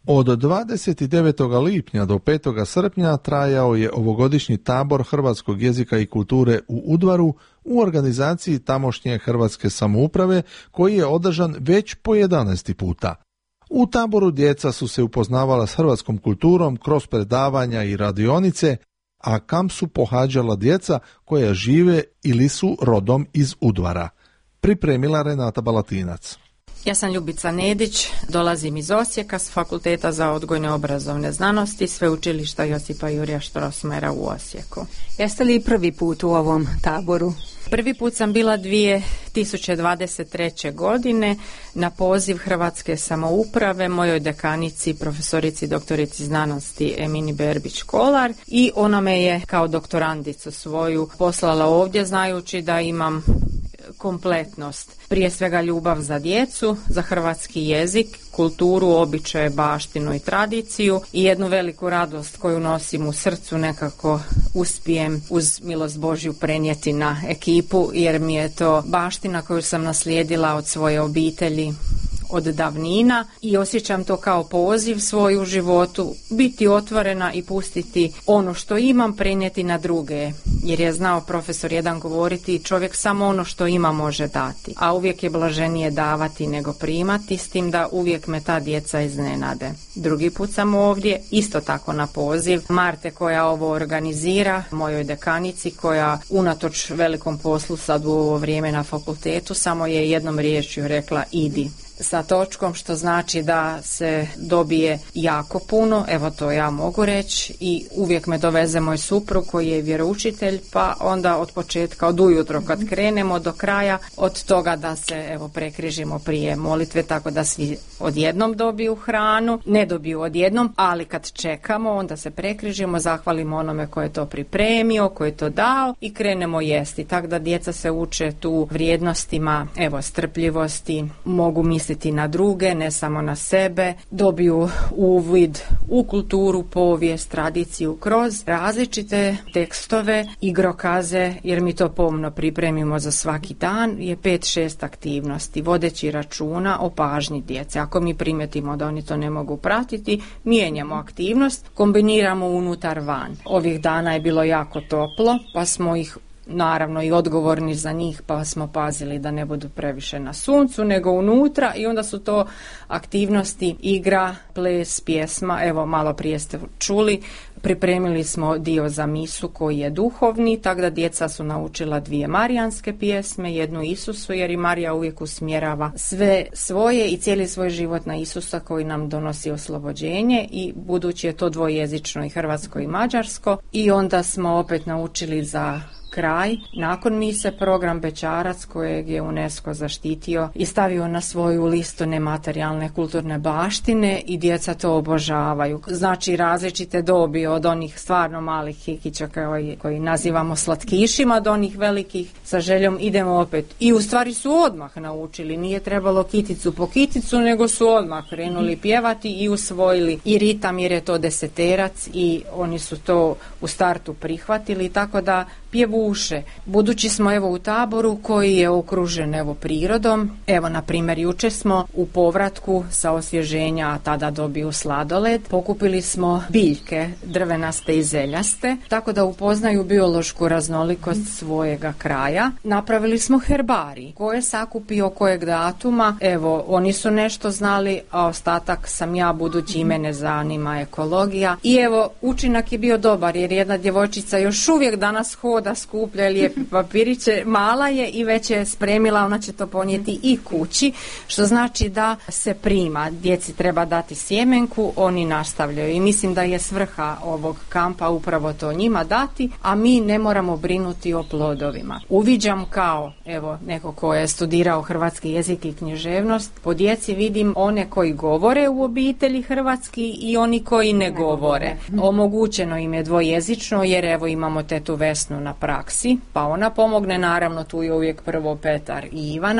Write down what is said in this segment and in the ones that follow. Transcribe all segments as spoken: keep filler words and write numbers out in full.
Od dvadeset devetog lipnja do petog srpnja trajao je ovogodišnji tabor hrvatskog jezika i kulture u Udvaru u organizaciji tamošnje hrvatske samouprave koji je održan već po jedanaesti puta. U taboru djeca su se upoznavala s hrvatskom kulturom kroz predavanja i radionice, a kamp su pohađala djeca koja žive ili su rodom iz Udvara. Pripremila Renata Balatinac. Ja sam Ljubica Nedić, dolazim iz Osijeka s Fakulteta za odgojne obrazovne znanosti Sveučilišta Josipa Jurja Strossmayera u Osijeku. Jeste li prvi put u ovom taboru? Prvi put sam bila dvije tisuće dvadeset treće. godine na poziv Hrvatske samouprave mojoj dekanici, profesorici doktorici znanosti Emini Berbić-Kolar, i ona me je kao doktorandicu svoju poslala ovdje znajući da imam kompletnost. Prije svega ljubav za djecu, za hrvatski jezik, kulturu, običaje, baštinu i tradiciju i jednu veliku radost koju nosim u srcu nekako uspijem uz milost Božju prenijeti na ekipu, jer mi je to baština koju sam naslijedila od svoje obitelji od davnina i osjećam to kao poziv svoj u životu, biti otvorena i pustiti ono što imam prenijeti na druge, jer je znao profesor jedan govoriti, čovjek samo ono što ima može dati, a uvijek je blaženije davati nego primati, s tim da uvijek me ta djeca iznenade. Drugi put sam ovdje, isto tako na poziv Marte koja ovo organizira, mojoj dekanici koja unatoč velikom poslu sad u ovo vrijeme na fakultetu samo je jednom riječju rekla idi. Sa točkom, što znači da se dobije jako puno, evo to ja mogu reći, i uvijek me doveze moj suprug koji je vjeroučitelj, pa onda od početka, od ujutro kad krenemo do kraja, od toga da se evo prekrižimo prije molitve, tako da svi odjednom dobiju hranu, ne dobiju odjednom, ali kad čekamo onda se prekrižimo, zahvalimo onome ko je to pripremio, ko je to dao i krenemo jesti, tako da djeca se uče tu vrijednostima, evo strpljivosti, mogu misliti na druge, ne samo na sebe, dobiju uvid u kulturu, povijest, tradiciju kroz različite tekstove, igrokaze, jer mi to pomno pripremimo za svaki dan, je pet šest aktivnosti, vodeći računa o pažnji djece. Ako mi primijetimo da oni to ne mogu pratiti, mijenjamo aktivnost, kombiniramo unutar van. Ovih dana je bilo jako toplo, pa smo ih naravno i odgovorni za njih, pa smo pazili da ne budu previše na suncu, nego unutra, i onda su to aktivnosti igra, ples, pjesma. Evo, malo prije ste čuli, pripremili smo dio za misu koji je duhovni, tako da djeca su naučila dvije marijanske pjesme, jednu Isusu, jer i Marija uvijek usmjerava sve svoje i cijeli svoj život na Isusa koji nam donosi oslobođenje, i budući je to dvojezično i hrvatsko i mađarsko, i onda smo opet naučili za kraj, nakon mise, program Bećarac kojeg je UNESCO zaštitio i stavio na svoju listu nematerijalne kulturne baštine, i djeca to obožavaju. Znači različite dobi, od onih stvarno malih hikića koji, koji nazivamo slatkišima do onih velikih sa željom idemo opet. I u stvari su odmah naučili, nije trebalo kiticu po kiticu, nego su odmah krenuli pjevati i usvojili i ritam, jer je to deseterac i oni su to u startu prihvatili, tako da pjevuše. Budući smo evo u taboru koji je okružen evo prirodom, evo na primjer jučer smo u povratku sa osvježenja, a tada dobiju sladoled, pokupili smo biljke drvenaste i zeljaste, tako da upoznaju biološku raznolikost svojega kraja. Napravili smo herbari, ko je sakupio kojeg datuma, evo oni su nešto znali, a ostatak sam ja, budući i mene zanima ekologija, i evo učinak je bio dobar, jer jedna djevojčica još uvijek danas hoda da skuplja lijepe papiriće, mala je i već je spremila, ona će to ponijeti i kući, što znači da se prima. Djeci treba dati sjemenku, oni nastavljaju, i mislim da je svrha ovog kampa upravo to njima dati, a mi ne moramo brinuti o plodovima. Uviđam kao, evo, neko ko je studirao hrvatski jezik i književnost, po djeci vidim one koji govore u obitelji hrvatski i oni koji ne govore. Omogućeno im je dvojezično, jer evo imamo tetu Vesnu na praksi, pa ona pomogne, naravno tu je uvijek prvo Petar i Ivana,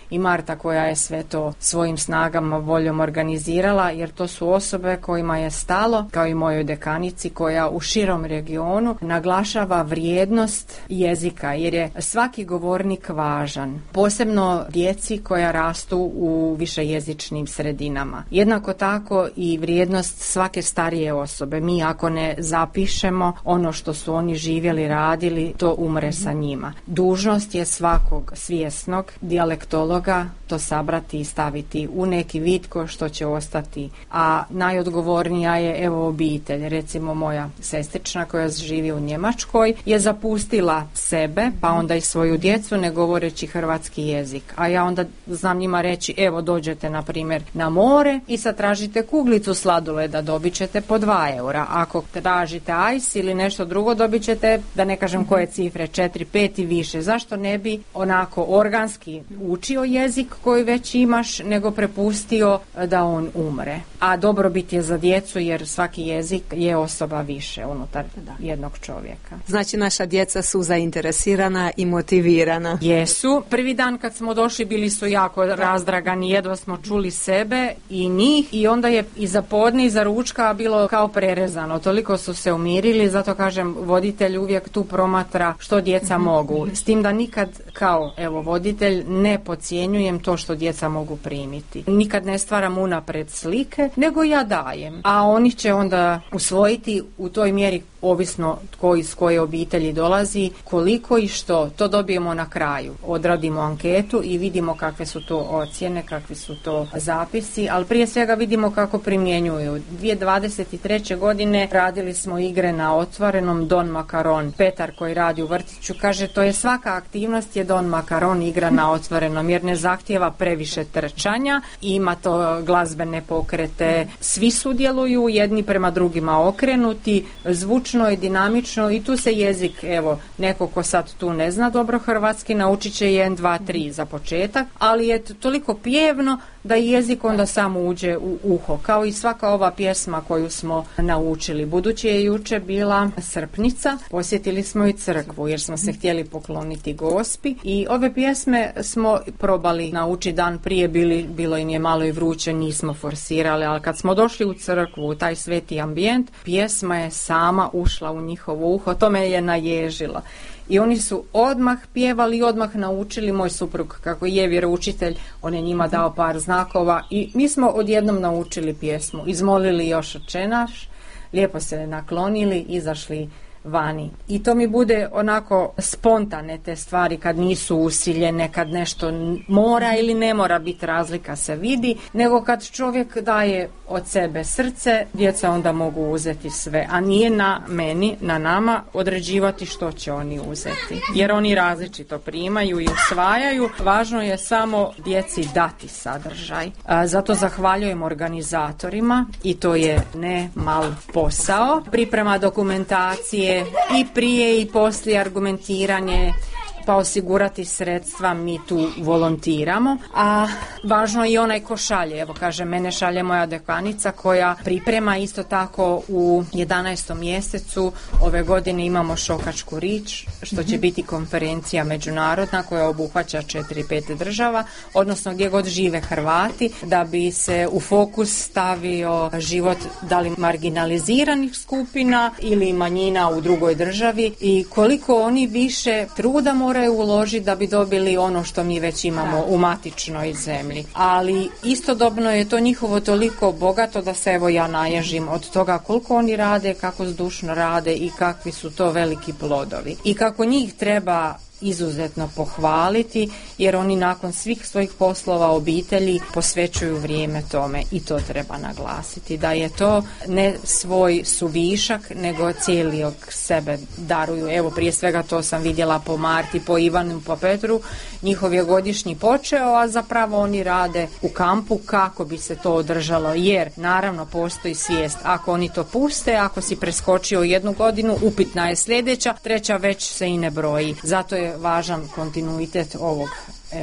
i Marta koja je sve to svojim snagama, voljom organizirala, jer to su osobe kojima je stalo, kao i mojoj dekanici koja u širom regionu naglašava vrijednost jezika, jer je svaki govornik važan, posebno djeci koja rastu u višejezičnim sredinama. Jednako tako i vrijednost svake starije osobe. Mi ako ne zapišemo ono što su oni živjeli, radili, to umre sa njima. Dužnost je svakog svjesnog dijalektologa to sabrati i staviti u neki vid ko što će ostati. A najodgovornija je evo obitelj. Recimo moja sestrična koja živi u Njemačkoj je zapustila sebe, pa onda i svoju djecu ne govoreći hrvatski jezik. A ja onda znam njima reći, evo dođete na primjer na more i sad tražite kuglicu sladoleda, dobit ćete po dva eura. Ako tražite ice ili nešto drugo, dobit ćete, da ne kažem koje cifre, četiri, pet i više. Zašto ne bi onako organski učio jezik koji već imaš, nego prepustio da on umre? A dobrobit je za djecu, jer svaki jezik je osoba više unutar jednog čovjeka. Znači naša djeca su zainteresirana i motivirana. Jesu. Prvi dan kad smo došli bili su jako razdragani, jedva smo čuli sebe i njih, i onda je i za podne i za ručka bilo kao prerezano. Toliko su se umirili, zato kažem, voditelj uvijek tu promatra što djeca mogu. S tim da nikad kao evo voditelj ne podcjenjujem to što djeca mogu primiti. Nikad ne stvaram unaprijed slike, nego ja dajem. A oni će onda usvojiti u toj mjeri, ovisno tko iz koje obitelji dolazi, koliko i što. To dobijemo na kraju. Odradimo anketu i vidimo kakve su to ocjene, kakvi su to zapisi, ali prije svega vidimo kako primjenjuju. dvije tisuće dvadeset treće godine radili smo igre na otvorenom, Don Makaron. Petar koji radi u vrtiću kaže, to je svaka aktivnost je Don Makaron, igra na otvorenom, jer ne zahtijeva previše trčanja, ima to glazbene pokrete, svi sudjeluju, jedni prema drugima okrenuti, zvučno i dinamično, i tu se jezik, evo, neko ko sad tu ne zna dobro hrvatski, naučit će jedan, dva, tri za početak, ali je toliko pjevno da jezik onda samo uđe u uho, kao i svaka ova pjesma koju smo naučili. Budući je juče bila Srpnica, posjetili smo i crkvu jer smo se htjeli pokloniti Gospi, i ove pjesme smo probali naučiti dan prije, bili, bilo im je malo i vruće, nismo forsirali, ali kad smo došli u crkvu, u taj sveti ambijent, pjesma je sama ušla u njihovo uho, to me je naježilo. I oni su odmah pjevali i odmah naučili. Moj suprug, kako je vjeroučitelj, on je njima dao par znakova i mi smo odjednom naučili pjesmu. Izmolili još Oče naš, lijepo se naklonili, izašli vani. I to mi bude onako spontane te stvari, kad nisu usiljene, kad nešto mora ili ne mora biti, razlika se vidi, nego kad čovjek daje od sebe srce, djeca onda mogu uzeti sve, a nije na meni, na nama određivati što će oni uzeti, jer oni različito primaju i usvajaju. Važno je samo djeci dati sadržaj. A, zato zahvaljujem organizatorima, i to je ne mal posao. Priprema dokumentacije i prije i poslije, argumentiranje, pa osigurati sredstva, mi tu volontiramo, a važno je i onaj ko šalje. Evo kaže, mene šalje moja dekanica koja priprema isto tako u jedanaestom mjesecu ove godine imamo Šokačku rič, što će biti konferencija međunarodna koja obuhvaća četiri pet država, odnosno gdje god žive Hrvati, da bi se u fokus stavio život da li marginaliziranih skupina ili manjina u drugoj državi, i koliko oni više truda moraju uložiti da bi dobili ono što mi već imamo u matičnoj zemlji. Ali istodobno je to njihovo toliko bogato da se evo ja naježim od toga koliko oni rade, kako zdušno rade i kakvi su to veliki plodovi. I kako njih treba izuzetno pohvaliti, jer oni nakon svih svojih poslova, obitelji, posvećuju vrijeme tome, i to treba naglasiti, da je to ne svoj suvišak, nego cijelog sebe daruju. Evo, prije svega to sam vidjela po Marti, po Ivanu, po Petru, njihov je godišnji počeo, a zapravo oni rade u kampu kako bi se to održalo, jer naravno postoji svijest, ako oni to puste, ako si preskočio jednu godinu, upitna je sljedeća, treća već se i ne broji. Zato je važan kontinuitet ovog evo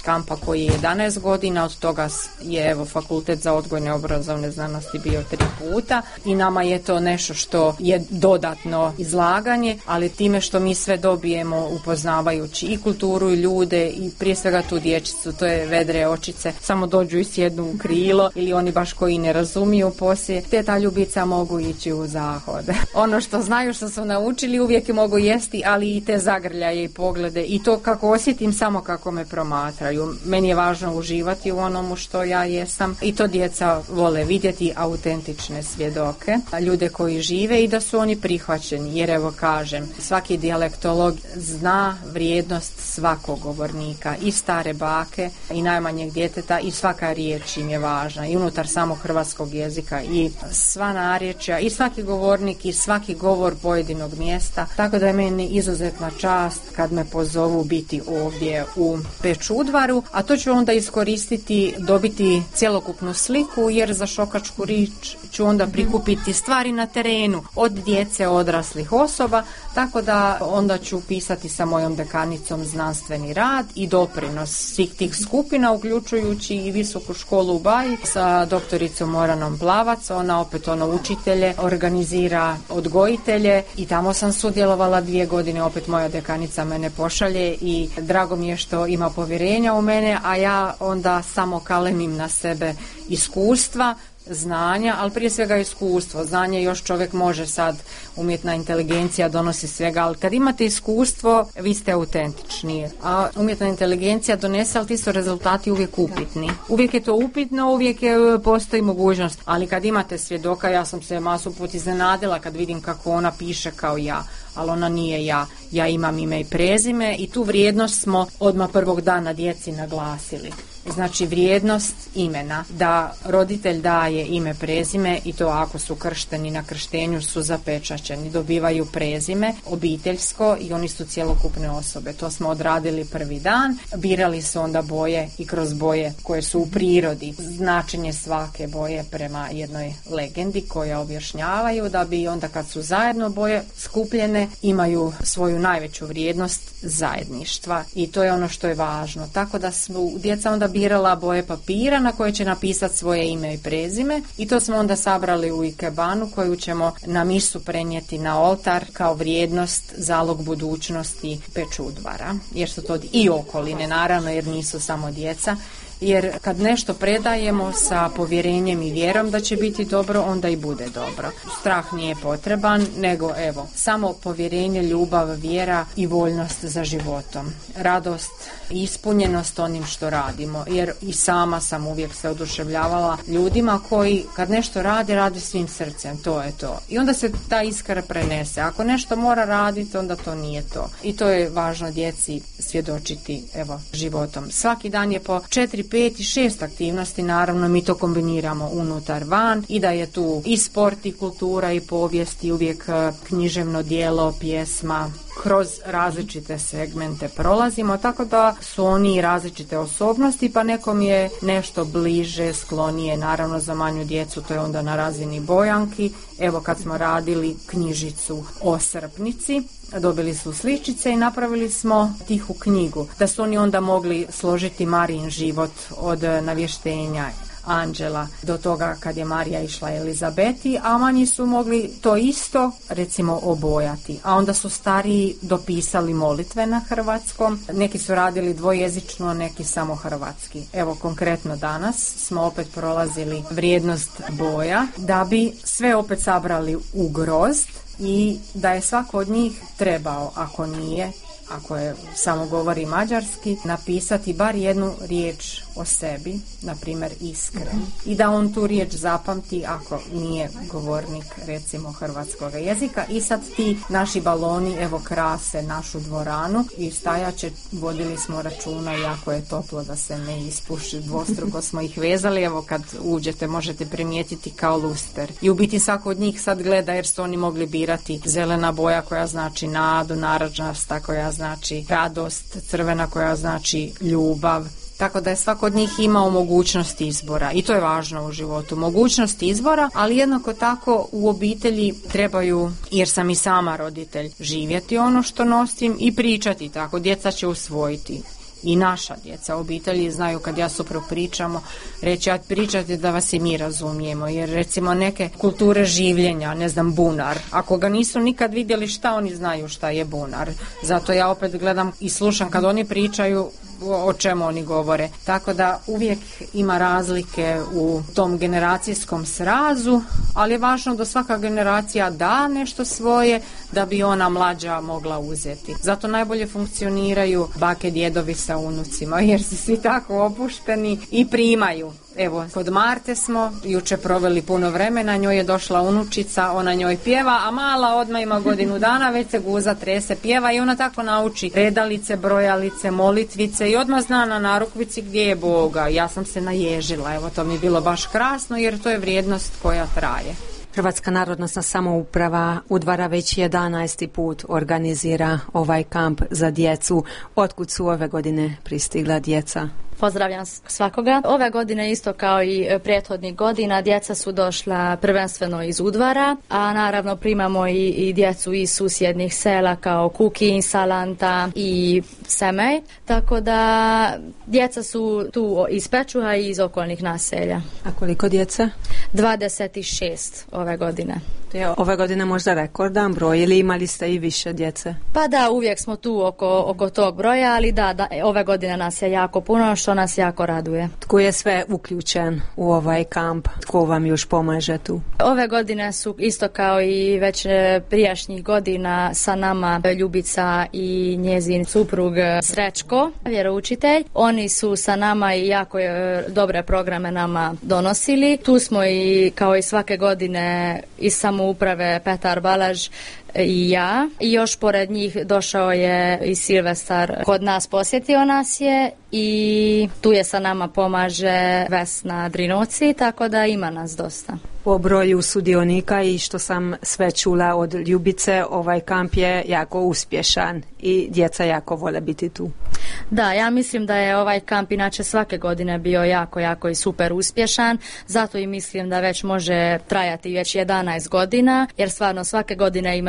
kampa koji je jedanaest godina, od toga je evo fakultet za odgojne obrazovne znanosti bio tri puta i nama je to nešto što je dodatno izlaganje, ali time što mi sve dobijemo upoznavajući i kulturu i ljude i prije svega tu dječicu, to je vedre očice, samo dođu i sjednu u krilo ili oni baš koji ne razumiju poslije, te ta ljubica mogu ići u zahod. Ono što znaju, što su naučili uvijek mogu jesti, ali i te zagrljaje i poglede i to kako osjetim samo kako me promatraju. Meni je važno uživati u onomu što ja jesam i to djeca vole vidjeti, autentične svjedoke, ljude koji žive i da su oni prihvaćeni, jer evo kažem, svaki dijalektolog zna vrijednost svakog govornika, i stare bake i najmanjeg djeteta, i svaka riječ im je važna i unutar samog hrvatskog jezika i sva narječja i svaki govornik i svaki govor pojedinog mjesta, tako da je meni izuzetna čast kad me pozovu biti ovdje u Pečudvaru, a to ću onda iskoristiti, dobiti cjelokupnu sliku, jer za šokačku riječ ću onda prikupiti stvari na terenu od djece, odraslih osoba, tako da onda ću pisati sa mojom dekanicom znanstveni rad i doprinos svih tih skupina, uključujući i visoku školu u Baji sa doktoricom Moranom Plavac. Ona opet ono učitelje, organizira odgojitelje i tamo sam sudjelovala dvije godine, opet moja dekanica mene pošalje i drago mi je što ima povjerenja u mene, a ja onda samo kalemim na sebe iskustva, znanja, ali prije svega iskustvo. Znanje još čovjek može, sad umjetna inteligencija donosi svega, ali kad imate iskustvo, vi ste autentični. A umjetna inteligencija donese, ali ti su rezultati uvijek upitni. Uvijek je to upitno, uvijek je, postoji mogućnost, ali kad imate svjedoka, ja sam se masu put iznenadila kad vidim kako ona piše kao ja, ali ona nije ja. Ja imam ime i prezime i tu vrijednost smo odmah prvog dana djeci naglasili. Znači vrijednost imena, da roditelj daje ime, prezime i to ako su kršteni, na krštenju su zapečaćeni, dobivaju prezime obiteljsko i oni su cjelokupne osobe. To smo odradili prvi dan, birali su onda boje i kroz boje koje su u prirodi, značenje svake boje prema jednoj legendi koja objašnjavaju da bi onda kad su zajedno boje skupljene imaju svoju najveću vrijednost zajedništva i to je ono što je važno. Tako da su djeca onda birala boje papira na koje će napisati svoje ime i prezime i to smo onda sabrali u ikebanu koju ćemo na misu prenijeti na oltar kao vrijednost, zalog budućnosti Pečudvara, jer su to i okoline naravno, jer nisu samo djeca. Jer kad nešto predajemo sa povjerenjem i vjerom da će biti dobro, onda i bude dobro. Strah nije potreban, nego evo, samo povjerenje, ljubav, vjera i voljnost za životom. Radost i ispunjenost onim što radimo. Jer i sama sam uvijek se oduševljavala ljudima koji kad nešto rade, rade svim srcem. To je to. I onda se ta iskra prenese. Ako nešto mora raditi, onda to nije to. I to je važno djeci svjedočiti, evo, životom. Svaki dan je po četiri, pet i šest aktivnosti, naravno mi to kombiniramo unutar van i da je tu i sport i kultura i povijest i uvijek književno djelo, pjesma, kroz različite segmente prolazimo, tako da su oni različite osobnosti, pa nekom je nešto bliže, sklonije, naravno za manju djecu to je onda na razini bojanki. Evo kad smo radili knjižicu o srpnici, dobili su sličice i napravili smo tihu knjigu, da su oni onda mogli složiti Marijin život od navještenja anđela do toga kad je Marija išla Elizabeti, a manji su mogli to isto recimo obojati, a onda su stariji dopisali molitve na hrvatskom, neki su radili dvojezično, neki samo hrvatski. Evo konkretno danas smo opet prolazili vrijednost boja da bi sve opet sabrali u grozd i da je svako od njih trebao, ako nije, ako je samo govori mađarski, napisati bar jednu riječ o sebi, na primjer iskren. I da on tu riječ zapamti ako nije govornik recimo hrvatskog jezika. I sad ti naši baloni evo krase našu dvoranu i stajaće, vodili smo računa, jako je toplo da se ne ispuši, dvostruko smo ih vezali, evo kad uđete možete primijetiti kao luster. I u biti svako od njih sad gleda jer su oni mogli birati zelena boja koja znači nadu, narandžasta koja znači radost, crvena koja znači ljubav. Tako da je svako od njih imao mogućnost izbora i to je važno u životu, mogućnost izbora, ali jednako tako u obitelji trebaju, jer sam i sama roditelj, živjeti ono što nosim i pričati tako, djeca će usvojiti. i naša djeca, obitelji znaju kad ja suprug pričamo, reći ja pričati da vas i mi razumijemo, jer recimo neke kulture življenja, ne znam, bunar, ako ga nisu nikad vidjeli, šta oni znaju šta je bunar. Zato ja opet gledam i slušam kad oni pričaju o čemu oni govore. Tako da uvijek ima razlike u tom generacijskom srazu, ali je važno da svaka generacija da nešto svoje da bi ona mlađa mogla uzeti. Zato najbolje funkcioniraju bake, djedovi sa unucima, jer su svi tako opušteni i primaju. Evo, kod Marte smo juče proveli puno vremena, njoj je došla unučica, ona njoj pjeva, a mala odmah ima godinu dana, već se guza trese, pjeva i ona tako nauči redalice, brojalice, molitvice i odmah zna na narukvici gdje je Boga. Ja sam se naježila, evo, to mi je bilo baš krasno jer to je vrijednost koja traje. Hrvatska narodna samouprava Udvara već jedanaesti put organizira ovaj kamp za djecu. Otkud su ove godine pristigla djeca? Pozdravljam svakoga. Ove godine isto kao i prethodnih godina djeca su došla prvenstveno iz Udvara, a naravno primamo i, i djecu iz susjednih sela kao Kukin, Salanta i Semej. Tako da djeca su tu iz Pečuha i iz okolnih naselja. A koliko djece? dvadeset šest ove godine. To je ove godine možda rekordan broj ili imali ste i više djece? Pa da, uvijek smo tu oko, oko tog broja, ali da, da, ove godine nas je jako puno, što nas jako raduje. Tko je sve uključen u ovaj kamp? Tko vam još pomaže tu? Ove godine su isto kao i već prijašnjih godina sa nama Ljubica i njezin suprug Srećko, vjeroučitelj. Oni su sa nama i jako dobre programe nama donosili. Tu smo i kao i svake godine iz samouprave Petar Balaž i ja. I još pored njih došao je i Silvestar, kod nas posjetio nas je i tu je sa nama pomaže Vesna Drinoci, tako da ima nas dosta. Po broju sudionika i što sam sve čula od Ljubice, ovaj kamp je jako uspješan i djeca jako vole biti tu. Da, ja mislim da je ovaj kamp inače svake godine bio jako, jako i super uspješan, zato i mislim da već može trajati već jedanaest godina, jer stvarno svake godine ima